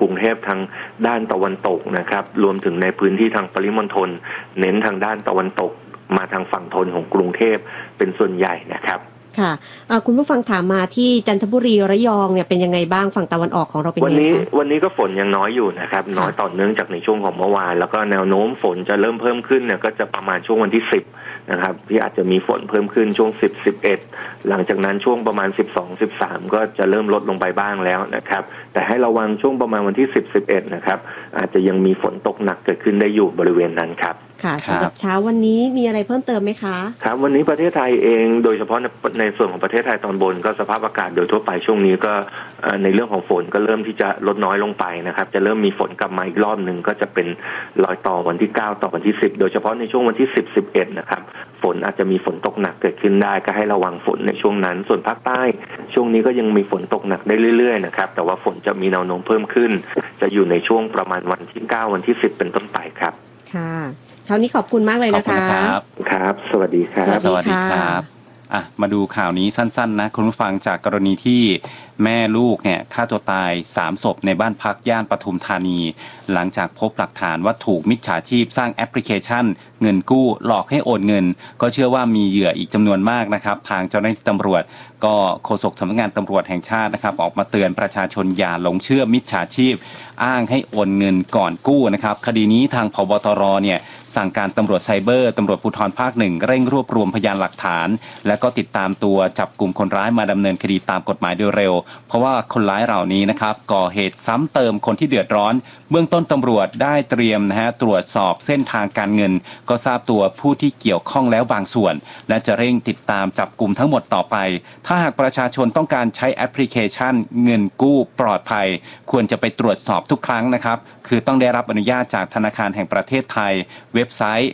รุงเทพทางด้านตะวันตกนะครับรวมถึงในพื้นที่ทางปริมณฑลเน้นทางด้านตะวันตกมาทางฝั่งทนของกรุงเทพเป็นส่วนใหญ่นะครับค่ะคุณผู้ฟังถามมาที่จันทบุรีระยองเนี่ยเป็นยังไงบ้างฝั่งตะวันออกของเราเป็นยังไงคะวันนี้ก็ฝนยังน้อยอยู่นะครับน้อยต่อเนื่องจากในช่วงของเมื่อวานแล้วก็แนวโน้มฝนจะเริ่มเพิ่มขึ้นเนี่ยก็จะประมาณช่วงวันที่10นะครับที่อาจจะมีฝนเพิ่มขึ้นช่วง10 11หลังจากนั้นช่วงประมาณ12 13ก็จะเริ่มลดลงไปบ้างแล้วนะครับแต่ให้ระวังช่วงประมาณวันที่10 11นะครับอาจจะยังมีฝนตกหนักเกิดขึ้นได้อยู่บริเวณนั้นครับค่ะสำหรับเช้าวันนี้มีอะไรเพิ่มเติมไหมคะครับวันนี้ประเทศไทยเองโดยเฉพาะในส่วนของประเทศไทยตอนบนก็สภาพอากาศโดยทั่วไปช่วงนี้ก็ในเรื่องของฝนก็เริ่มที่จะลดน้อยลงไปนะครับจะเริ่มมีฝนกลับมาอีกรอบนึงก็จะเป็นรอยต่อวันที่9ต่อวันที่10โดยเฉพาะในช่วงวันที่10 11นะครับฝนอาจจะมีฝนตกหนักเกิดขึ้นได้ก็ให้ระวังฝนในช่วงนั้นส่วนภาคใต้ช่วงนี้ก็ยังมีฝนตกหนักได้เรื่อยๆนะครับแต่ว่าฝนจะมีแนวโน้มเพิ่มขึ้นจะอยู่ในช่วงประมาณวันที่9วันที่10เป็นต้นไปครับค่ะเช้านี้ขอบคุณมากเลยนะคะครับสวัสดีครับสวัสดีครับมาดูข่าวนี้สั้นๆนะคุณผู้ฟังจากกรณีที่แม่ลูกเนี่ยฆ่าตัวตาย3ศพในบ้านพักย่านปทุมธานีหลังจากพบหลักฐานว่าถูกมิจฉาชีพสร้างแอปพลิเคชันเงินกู้หลอกให้โอนเงินก็เชื่อว่ามีเหยื่ออีกจำนวนมากนะครับทางเจ้าหน้าที่ตำรวจก็โฆษกสำนักงานตำรวจแห่งชาตินะครับออกมาเตือนประชาชนอย่าหลงเชื่อมิจฉาชีพอ้างให้โอนเงินก่อนกู้นะครับคดีนี้ทางผบตรเนี่ยสั่งการตำรวจไซเบอร์ตำรวจภูธรภาค1เร่งรวบรวมพยานหลักฐานและก็ติดตามตัวจับกลุ่มคนร้ายมาดำเนินคดีตามกฎหมายโดยเร็วเพราะว่าคนร้ายเหล่านี้นะครับก่อเหตุซ้ำเติมคนที่เดือดร้อนเบื้องต้นตำรวจได้เตรียมตรวจสอบเส้นทางการเงินก็ทราบตัวผู้ที่เกี่ยวข้องแล้วบางส่วนและจะเร่งติดตามจับกลุ่มทั้งหมดต่อไปถ้าหากประชาชนต้องการใช้แอปพลิเคชันเงินกู้ปลอดภัยควรจะไปตรวจสอบทุกครั้งนะครับคือต้องได้รับอนุญาตจากธนาคารแห่งประเทศไทยเว็บไซต์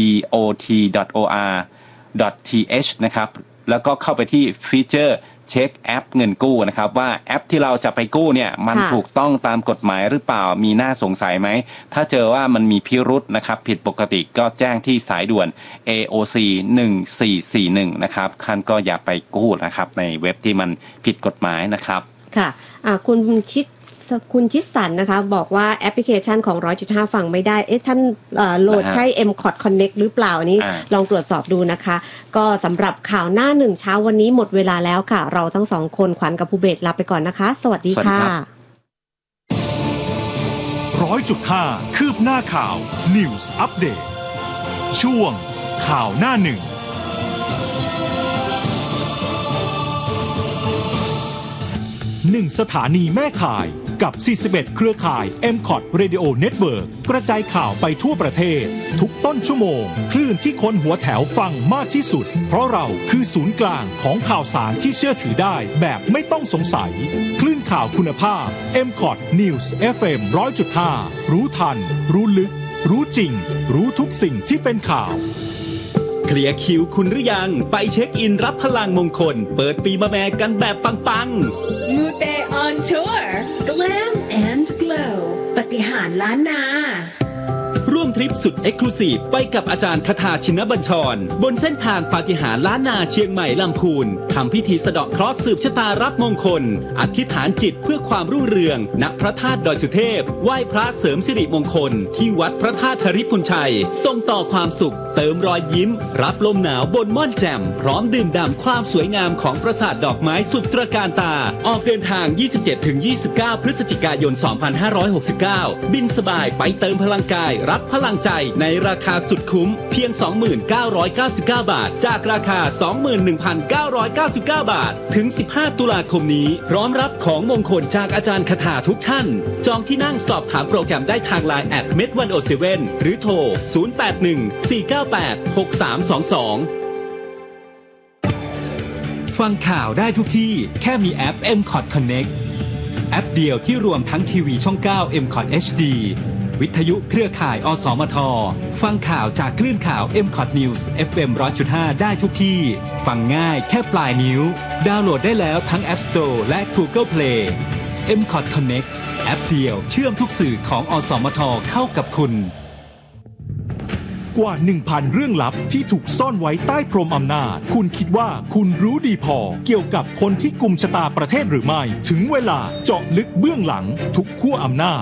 bot.or.th นะครับแล้วก็เข้าไปที่ฟีเจอร์เช็คแอปเงินกู้นะครับว่าแอปที่เราจะไปกู้เนี่ยมันถูกต้องตามกฎหมายหรือเปล่ามีน่าสงสัยไหมถ้าเจอว่ามันมีพิรุธนะครับผิดปกติก็แจ้งที่สายด่วน AOC 1441นะครับท่านก็อย่าไปกู้นะครับในเว็บที่มันผิดกฎหมายนะครับค่ะคุณชิดสันนะคะบอกว่าแอปพลิเคชันของ 100.5 ฟังไม่ได้ท่านโหลดใช้ MCOT Connect หรือเปล่านี้ลองตรวจสอบดูนะคะก็สำหรับข่าวหน้าหนึ่งเช้าวันนี้หมดเวลาแล้วค่ะเราทั้งสองคนขวัญกับภูเบศลาไปก่อนนะคะสวัสดีค่ะ 100.5 คืบหน้าข่าว News Update ช่วงข่าวหน้าหนึ่ง1 สถานีแม่ข่ายกับ41เครือข่าย MCOT Radio Network กระจายข่าวไปทั่วประเทศทุกต้นชั่วโมงคลื่นที่คนหัวแถวฟังมากที่สุดเพราะเราคือศูนย์กลางของข่าวสารที่เชื่อถือได้แบบไม่ต้องสงสัยคลื่นข่าวคุณภาพ MCOT News FM 100.5 รู้ทันรู้ลึกรู้จริงรู้ทุกสิ่งที่เป็นข่าวเคลียร์คิวคุณหรือยังไปเช็คอินรับพลังมงคลเปิดปีมะแม่กันแบบปังๆ Mute on tour Glam and Glow ปฏิหารล้านนาร่วมทริปสุดเอ็กซ์คลูซีฟไปกับอาจารย์คทาชินบัญชรบนเส้นทางปาฏิหาริย์ล้านนาเชียงใหม่ลำพูนทำพิธีสะเดาะเคราะห์สืบชะตารับมงคลอธิษฐานจิตเพื่อความรุ่งเรืองณพระธาตุดอยสุเทพไหว้พระเสริมสิริมงคลที่วัดพระธาตุธริพุนชัยส่งต่อความสุขเติมรอยยิ้มรับลมหนาวบนม่อนแจ่มพร้อมดื่มด่ำความสวยงามของปราสาทดอกไม้สุดตระการตาออกเดินทาง 27-29 พฤศจิกายน 2569 บินสบายไปเติมพลังกายรับพลังใจในราคาสุดคุ้มเพียง 29,99 บาทจากราคา 21,999 บาทถึง15ตุลาคมนี้พร้อมรับของมงคลจากอาจารย์คทาทุกท่านจองที่นั่งสอบถามโปรแกรมได้ทาง LINE @med107 หรือโทร 0814986322 ฟังข่าวได้ทุกที่แค่มีแอป MCOT Connect แอปเดียวที่รวมทั้งทีวีช่อง 9 MCOT HDวิทยุเครือข่ายอสมทฟังข่าวจากคลื่นข่าว MCOT News FM 100.5 ได้ทุกที่ฟังง่ายแค่ปลายนิ้วดาวน์โหลดได้แล้วทั้ง App Store และ Google Play MCOT Connect แอปเดียวเชื่อมทุกสื่อของอสมทเข้ากับคุณกว่า 1,000 เรื่องลับที่ถูกซ่อนไว้ใต้พรมอำนาจคุณคิดว่าคุณรู้ดีพอเกี่ยวกับคนที่กุมชะตาประเทศหรือไม่ถึงเวลาเจาะลึกเบื้องหลังทุกขั้วอำนาจ